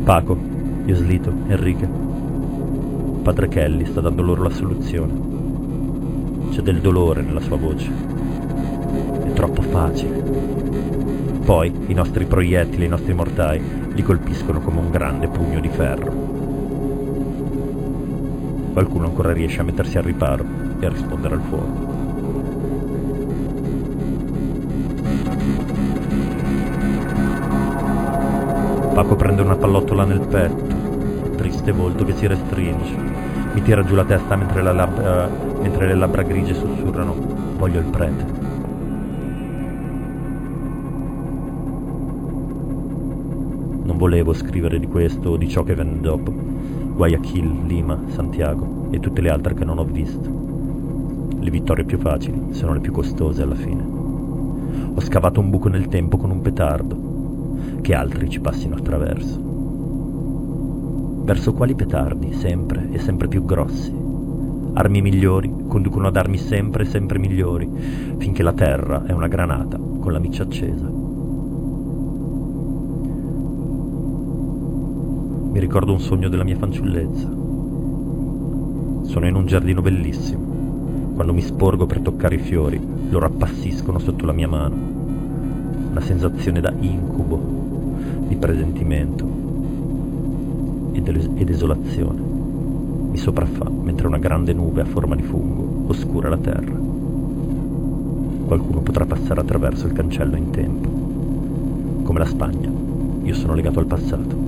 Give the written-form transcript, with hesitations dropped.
Paco, io slito, Enrique. Padre Kelly sta dando loro la soluzione. C'è del dolore nella sua voce. È troppo facile. Poi i nostri proiettili, i nostri mortai, li colpiscono come un grande pugno di ferro. Qualcuno ancora riesce a mettersi al riparo e a rispondere al fuoco. Paco prende una pallottola nel petto, triste volto che si restringe. Mi tira giù la testa mentre le labbra grigie sussurrano: voglio il prete. Non volevo scrivere di questo o di ciò che venne dopo. Guayaquil, Lima, Santiago e tutte le altre che non ho visto. Le vittorie più facili sono le più costose alla fine. Ho scavato un buco nel tempo con un petardo. Che altri ci passino attraverso. Verso quali petardi? Sempre e sempre più grossi. Armi migliori conducono ad armi sempre e sempre migliori, finché la terra è una granata con la miccia accesa. Mi ricordo un sogno della mia fanciullezza. Sono in un giardino bellissimo. Quando mi sporgo per toccare i fiori, loro appassiscono sotto la mia mano. Una sensazione da incubo, di presentimento e desolazione mi sopraffa mentre una grande nube a forma di fungo oscura la terra. Qualcuno potrà passare attraverso il cancello in tempo. Come la Spagna, io sono legato al passato.